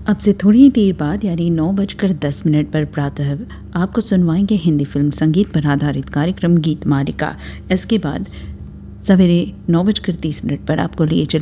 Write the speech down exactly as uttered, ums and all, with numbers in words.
अब से थोड़ी ही देर बाद यानी नौ बजकर दस मिनट पर प्रातः आपको सुनवाएंगे हिंदी फिल्म संगीत पर आधारित कार्यक्रम गीत मालिका। इसके बाद सवेरे नौ बजकर तीस मिनट पर आपको लिए चले